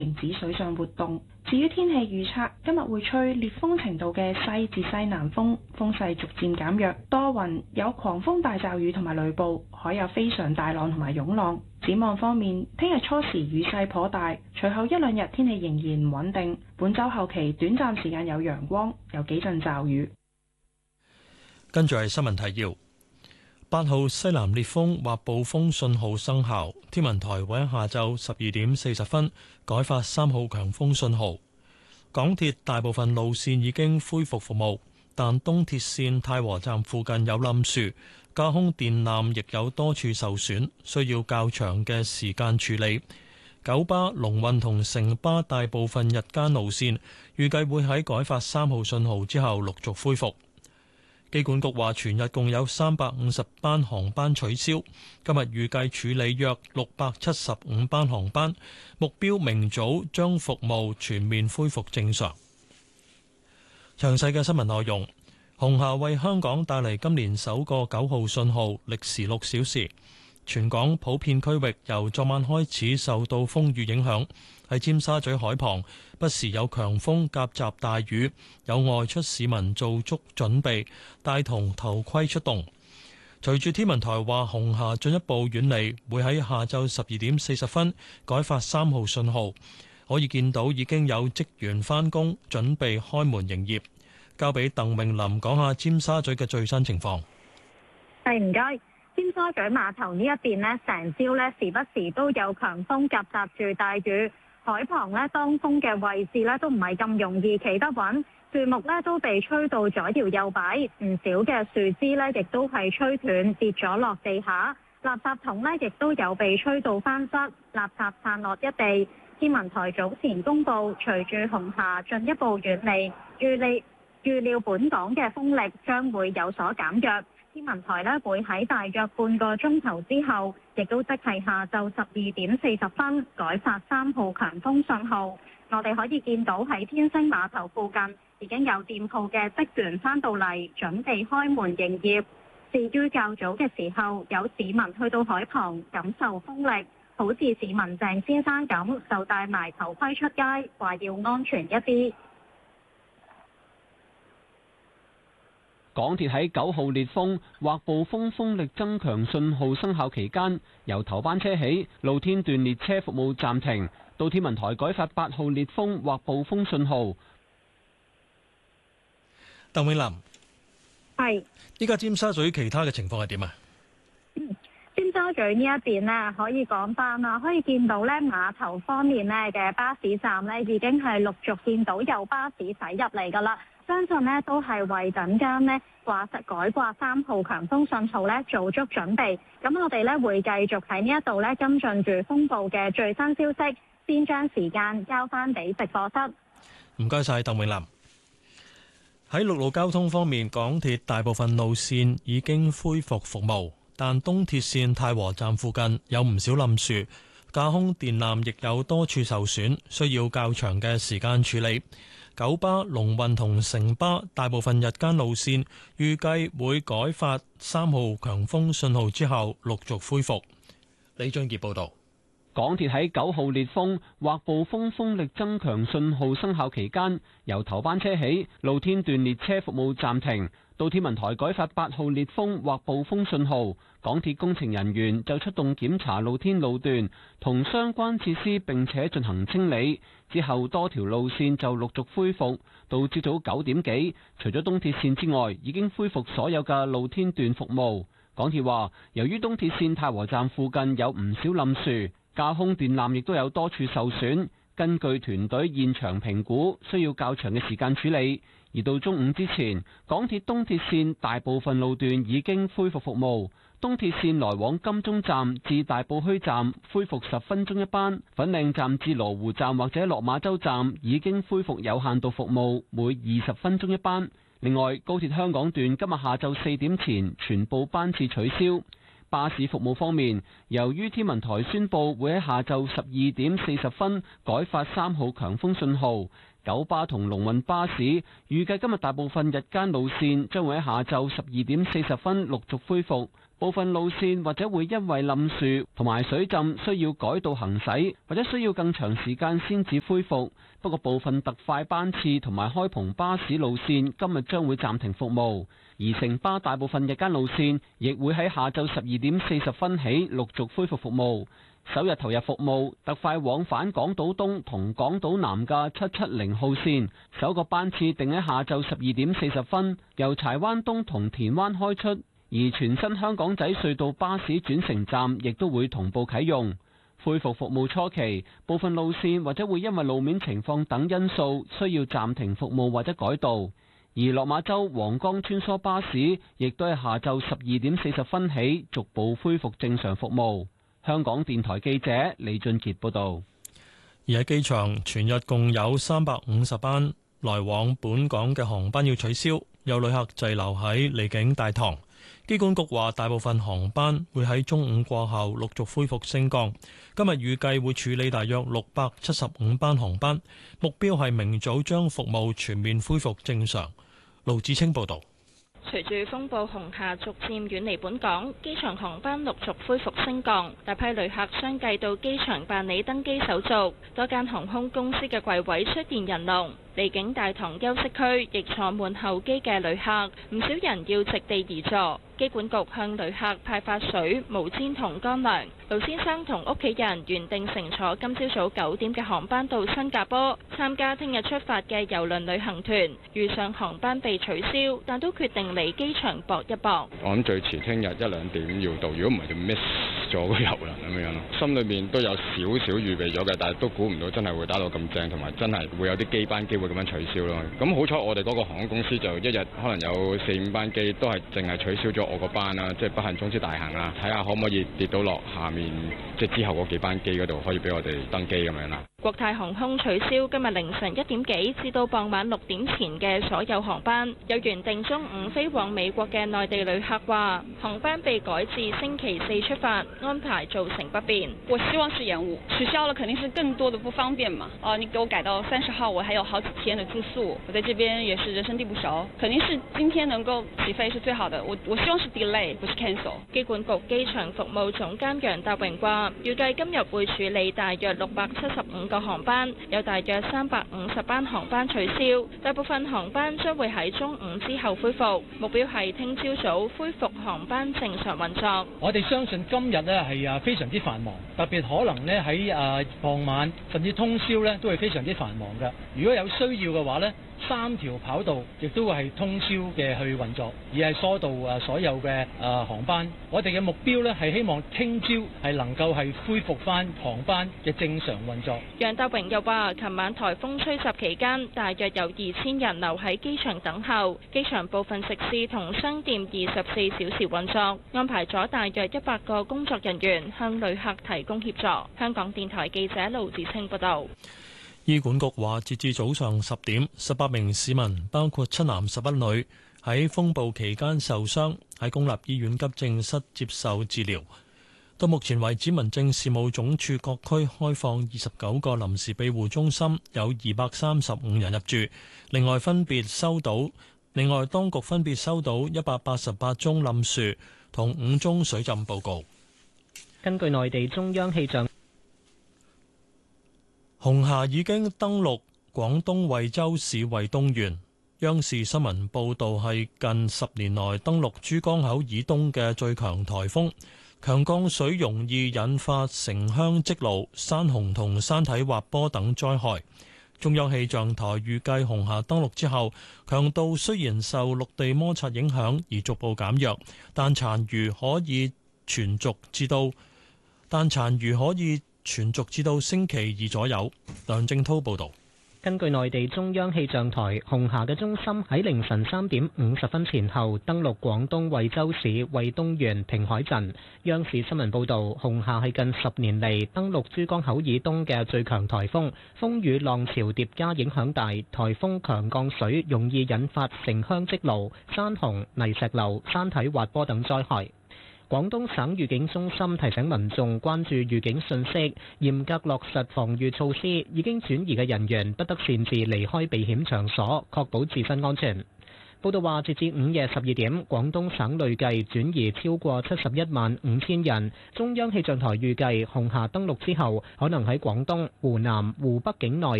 停止水上活動。至於天氣預測，今日會吹烈風程度嘅西至西南風，風勢逐漸減弱，多雲，有狂風大驟雨同埋雷暴，海有非常大浪同埋湧浪。展望方面，聽日初時雨勢頗大，隨後一兩日天氣仍然唔穩定。本週後期短暫時間有陽光，有幾陣驟雨。 跟住係新聞提要。8號西南烈風或暴風信號生效，天文台會喺下晝12點40分改發3號強風信號。港鐵大部分路線已經恢復服務，但東鐵線太和站附近有冧樹，架空電纜亦有多處受損，需要較長嘅時間處理。九巴、龍運同城巴大部分日間路線預計會喺改發3號信號之後陸續恢復。機管局話，全日共有350班航班取消，今日預計處理約675班航班，目標明早將服務全面恢復正常。詳細嘅新聞內容，紅霞為香港帶嚟今年首個9號信號，歷時6小時。全港普遍區域由昨晚開始受到風雨影響，喺尖沙咀海旁不時有強風夾雜大雨，有外出市民做足準備，帶同頭盔出動。隨住天文台話紅霞進一步遠離，會喺下晝12點40分改發3號信號，可以見到已經有職員返工，準備開門營業。交俾鄧詠琳講下尖沙咀嘅最新情況。 係，唔該。尖沙咀碼頭呢一邊呢，成朝呢時不時都有強風夾雜住大雨，海旁呢當風嘅位置呢都唔係咁容易企得穩，樹木呢都被吹到左搖右擺，唔少嘅樹枝呢亦都係吹斷跌咗落地下，垃圾桶呢亦都有被吹到翻側，垃圾散落一地。天文台早前公布，隨住紅霞進一步遠離，預料本港嘅風力將會有所減弱。天文台呢會喺大約半個鐘頭之後，亦都即係下晝12點40分改發3號強風信號。我哋可以見到喺天星碼頭附近已經有店鋪嘅職員返到嚟，準備開門營業。至於較早嘅時候，有市民去到海旁感受風力，好似市民鄭先生咁，就戴埋頭盔出街，話要安全一啲。 港鐵喺9號烈風或暴風風力增強信號生效期間，由頭班車起，露天段列車服務暫停，到天文台改發8號烈風或暴風信號。 鄧詠琳， 係， 依家尖沙咀其他嘅情況係點啊？ 尖沙咀呢一邊呢，可以講翻啦，可以見到呢碼頭方面呢嘅巴士站呢，已經係陸續見到有巴士駛入嚟噶啦。相信呢都係為陣間呢改掛3號強風信號呢做足準備。咁我哋呢會繼續喺呢一度呢跟進住風暴嘅最新消息，先將時間交翻俾直播室。 唔該晒，鄧詠琳。喺陸路交通方面，港鐵大部分路線已經恢復服務，但東鐵線太和站附近有唔少冧樹，架空電纜亦有多處受損，需要較長嘅時間處理。九巴、龍運同城巴大部分日間路線預計會改發3號強風信號之後陸續恢復。李俊傑報導。 港鐵喺9號烈風或暴風風力增強信號生效期間，由頭班車起，露天段列車服務暫停，到天文台改發8號烈風或暴風信號，港鐵工程人員就出動檢查露天路段同相關設施，並且進行清理。之後多條路線就陸續恢復，到朝早9點幾，除咗東鐵線之外，已經恢復所有嘅露天段服務。港鐵話，由於東鐵線太和站附近有唔少冧樹，架空電纜亦都有多處受損，根據團隊現場評估，需要較長嘅時間處理。而到中午之前，港鐵東鐵線大部分路段已經恢復服務。東鐵線來往金鐘站至大埔墟站恢復10分鐘一班，粉嶺站至羅湖站或者落馬洲站已經恢復有限度服務，每20分鐘一班。另外，高鐵香港段今日下晝4點前全部班次取消。巴士服務方面，由於天文台宣布會喺下晝12點40分改發3號強風信號，九巴同龍運巴士預計今日大部分日間路線將會喺下晝12點40分陸續恢復。 部分路線或者會因為冧樹同埋水浸需要改道行駛，或者需要更長時間先至恢復。不過部分特快班次同埋開篷巴士路線今日將會暫停服務，而城巴大部分日間路線亦會喺下晝12:40起陸續恢復服務。首日投入服務，特快往返港島東同港島南嘅770號線，首個班次定喺下晝12:40由柴灣東同田灣開出，而全新香港仔隧道巴士轉乘站亦都會同步啟用。恢復服務初期，部分路線或者會因為路面情況等因素需要暫停服務或者改道，而落馬洲皇崗穿梭巴士亦都係下晝12:40起逐步恢復正常服務。香港電台記者李俊傑報道。 而喺機場，全日共有350班來往本港嘅航班要取消，有旅客滯留喺離境大堂。機管局話，大部分航班會喺中午過後陸續恢復升降。今日預計會處理大約675班航班，目標係明早將服務全面恢復正常。盧志清報導。 隨住風暴紅霞逐漸遠離本港，機場航班陸續恢復升降，大批旅客相繼到機場辦理登機手續，多間航空公司嘅櫃位出現人龍。離境大堂休息區亦坐滿候機嘅旅客，唔少人要席地而坐。機管局向旅客派發水、毛氈同乾糧。盧先生同屋企人原定乘坐今朝早9點嘅航班到新加坡，參加聽日出發嘅郵輪旅行團，遇上航班被取消，但都決定嚟機場搏一搏。 我諗最遲聽日1-2點要到，如果唔係就 miss 咗個郵輪咁樣咯。心裏面都有少少預備咗嘅，但係都估唔到真係會打到咁正，同埋真係會有啲機班機會咁樣取消咯。咁好彩我哋嗰個航空公司就一日可能有4-5班機都係淨係取消咗我個班啦，即係不幸中之大幸啦。睇下可唔可以跌到落下面，即係之後嗰幾班機嗰度可以俾我哋登機咁樣啦。 國泰航空取消今日凌晨1點幾至到傍晚6點前嘅所有航班。有原定中午飛往美國嘅內地旅客話，航班被改至星期4出發，安排造成不便。 我希望是延誤，取消了肯定是更多的不方便嘛。你給我改到30號，我還有好幾天的住宿，我在這邊也是人生地不熟，肯定是今天能夠起飛是最好的。我希望是 delay， 不是 cancel。 機管局機場服務總監楊達榮話，預計今日會處理大約675個航班，有大約350班航班取消，大部分航班將會喺中午之後恢復，目標係聽朝早恢復航班正常運作。 我哋相信今日呢係非常之繁忙，特別可能呢喺傍晚甚至通宵呢都係非常之繁忙嘅。如果有需要嘅話呢，3條跑道亦都會係通宵嘅去運作，而係疏導所有嘅航班。我哋嘅目標呢係希望聽朝係能夠係恢復翻航班嘅正常運作。 楊達榮又話，琴晚颱風吹襲期間，大約有2000人留喺機場等候，機場部分食肆同商店24小時運作，安排咗大約100個工作人員向旅客提供協助。香港電台記者盧子清報道。 醫管局話，截至早上10點，18名市民，包括7男11女，喺風暴期間受傷，喺公立醫院急症室接受治療。到目前為止，民政事務總署各區開放29個臨時庇護中心，有235人入住。另外，當局分別收到188宗冧樹同5宗水浸報告。 根據內地中央氣象， 紅霞已經登陸廣東惠州市惠東縣。央視新聞報導係近10年來登陸珠江口以東嘅最強颱風，強降水容易引發城鄉積澇、山洪同山體滑坡等災害。中央氣象台預計紅霞登陸之後，強度雖然受陸地摩擦影響而逐步減弱，但殘餘可以存續至到星期2左右。梁正滔報導。 根據內地中央氣象台，紅霞嘅中心喺凌晨3點50分前後登陸廣東惠州市惠東縣平海鎮。央視新聞報導，紅霞係近10年嚟登陸珠江口以東嘅最強颱風，風雨浪潮疊加影響大，颱風強降水容易引發城鄉積澇、山洪、泥石流、山體滑坡等災害。廣東省預警中心提醒民眾關注預警信息，嚴格落實防禦措施，已經轉移嘅人員不得擅自離開避險場所，確保自身安全。 報道話，截至午夜12點，廣東省累計轉移超過71萬5千人。中央氣象台預計，紅霞登陸之後，可能喺廣東、湖南、湖北境內